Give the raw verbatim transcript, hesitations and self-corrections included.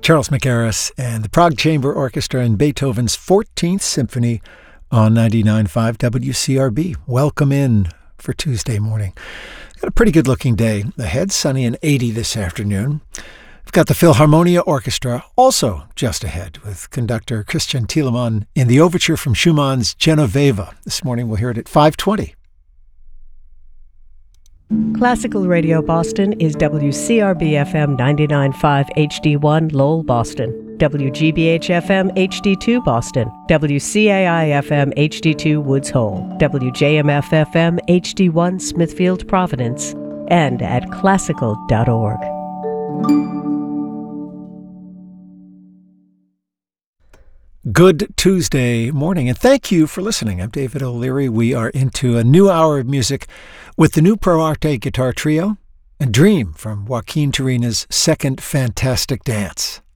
Charles McGarris and the Prague Chamber Orchestra and Beethoven's fourteenth Symphony on ninety-nine point five W C R B. Welcome in for Tuesday morning. Got a pretty good-looking day ahead, sunny and eighty this afternoon. We've got the Philharmonia Orchestra also just ahead with conductor Christian Thielemann in the overture from Schumann's Genoveva. This morning we'll hear it at five twenty. Classical Radio Boston is W C R B F M ninety-nine point five H D one Lowell, Boston, W G B H F M H D two Boston, W C A I F M H D two Woods Hole, W J M F F M H D one Smithfield, Providence, and at classical dot org. Good Tuesday morning, and thank you for listening. I'm David O'Leary. We are into a new hour of music with the new Pro Arte Guitar Trio and Dream from Joaquin Turina's Second Fantastic Dance.